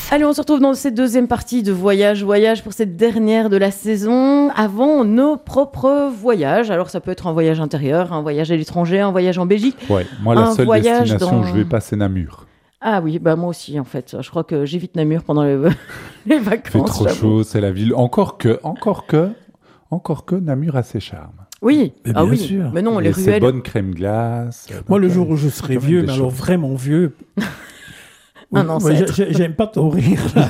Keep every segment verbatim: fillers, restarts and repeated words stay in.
Allez, on se retrouve dans cette deuxième partie de Voyage, Voyage pour cette dernière de la saison, avant nos propres voyages. Alors, ça peut être un voyage intérieur, un voyage à l'étranger, un voyage en Belgique. Ouais, moi, la un seule destination dans... où je vais pas, c'est Namur. Ah oui, bah moi aussi, en fait. Je crois que j'évite Namur pendant les, les vacances. Il fait trop j'avoue. chaud, c'est la ville. Encore que, encore que, encore que Namur a ses charmes. Oui, Mais ah bien oui. sûr. Mais non, Et les ses ruelles. bonnes crèmes glace. Moi, le Donc, jour où je serai quand même vieux, des mais alors choses. vraiment vieux. Un Oui, ancêtre. j'ai- j'ai- J'aime pas ton rire. là.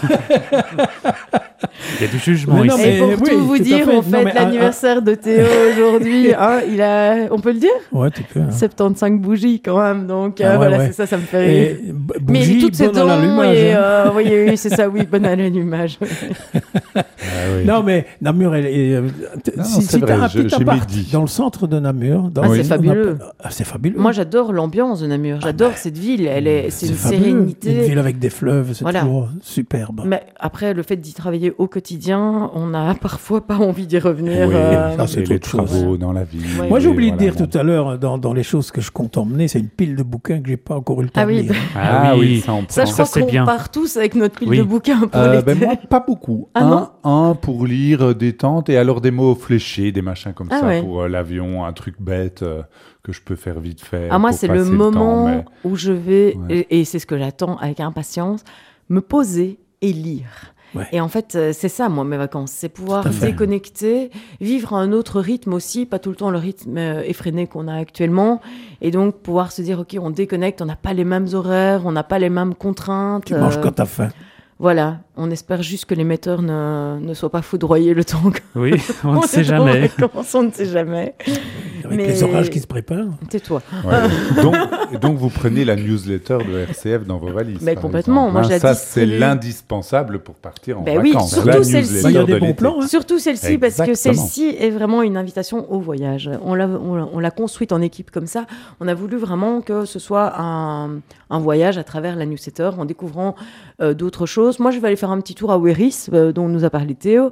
Il y a du jugement Mais non, ici. Et pour Mais tout oui, vous tout à dire, fait. on Non, fête mais, l'anniversaire de Théo aujourd'hui. Hein, il a, on peut le dire Ouais, tu peux. hein. soixante-quinze bougies quand même. Donc euh, Ah ouais, voilà, ouais. c'est ça, ça me fait rire. Et b- Mais bougie, toutes ces bonne à dons l'allumage, et hein. euh, oui, oui, c'est ça, oui, bonne à l'allumage. Ah oui. Non, mais Namur, elle est. euh, t- Non, si c'est si vrai, t'as un je- petit j'ai appart médit. dans le centre de Namur. Dans Ah, c'est on a fabuleux. pas- Ah, c'est fabuleux. Moi, j'adore l'ambiance de Namur. J'adore cette ville. Elle est, c'est, une fabuleux. sérénité. Une ville avec des fleuves, c'est Voilà. toujours superbe. Mais après, le fait d'y travailler au quotidien, on n'a parfois pas envie d'y revenir. Oui, euh, ça, c'est et les autre chose. travaux dans la ville. Ouais. Moi, j'ai Et oublié de voilà, dire bon. tout à l'heure, dans, dans les choses que je compte emmener, c'est une pile de bouquins que j'ai pas encore eu le temps Ah de oui, lire. Ah Ah oui, oui. ça on Ça, prend. je crois Ça, c'est qu'on bien. part tous avec notre pile Oui. de bouquins pour Euh, l'été. ben moi, pas beaucoup. Ah non un, un pour lire, euh, détente, et alors des mots fléchés, des machins comme Ah ça ouais. pour euh, l'avion, un truc bête euh, que je peux faire vite fait. Ah, moi, pour c'est le passer temps, moment mais- où je vais, Ouais. et, et c'est ce que j'attends avec impatience, me poser et lire. Ouais. Et en fait, euh, c'est ça, moi, mes vacances. C'est pouvoir Tout à fait. déconnecter, vivre à un autre rythme aussi, pas tout le temps le rythme euh, effréné qu'on a actuellement. Et donc, pouvoir se dire, OK, on déconnecte, on n'a pas les mêmes horaires, on n'a pas les mêmes contraintes. Tu manges euh, quand t'as faim. Voilà, on espère juste que l'émetteur ne, ne soit pas foudroyé le temps que- Oui, on ne est sait dans jamais. les vacances, on ne sait jamais. Avec Mais- les orages qui se préparent. Tais-toi. Ouais. donc, et donc, vous prenez la newsletter de R C F dans vos valises. Mais par complètement, exemple, moi, hein. je la Ça, distribue. c'est l'indispensable pour partir en Ben oui, vacances. surtout la celle-ci. newsletter Bah, il y a des de bons l'été. plans, hein. Surtout celle-ci, parce que Exactement. celle-ci est vraiment une invitation au voyage. On l'a, on, l'a- on l'a construite en équipe comme ça. On a voulu vraiment que ce soit un, un voyage à travers la newsletter, en découvrant euh, d'autres choses. Moi, je vais aller faire un petit tour à Ouéris, euh, dont nous a parlé Théo.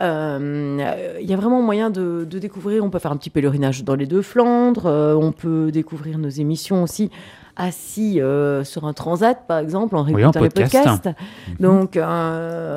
Euh, Il y a vraiment moyen de, de découvrir. On peut faire un petit pèlerinage dans les deux Flandres. euh, on peut découvrir nos émissions aussi assis euh, sur un transat, par exemple, en Oui, en réécoutant les podcast. podcasts. Donc, euh,